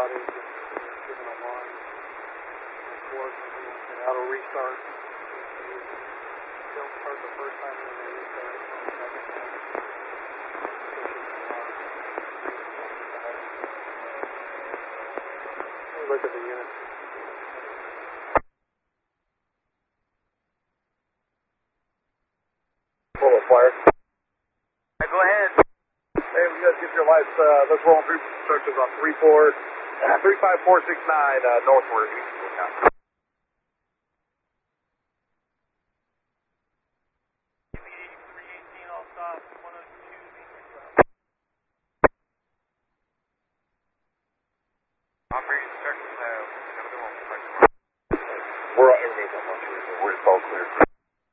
outage and given alarm. Of course, an auto restart. Don't start the first time and then they restart on the second time. Look at the unit. Full of fire. Go ahead. Hey, we guys get your lights, let's roll through constructions on 35 469 northward.